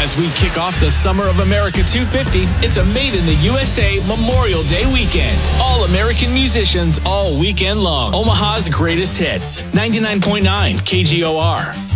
As we kick off the Summer of America 250, it's a Made in the USA Memorial Day weekend. All American musicians all weekend long. Omaha's greatest hits. 99.9 KGOR.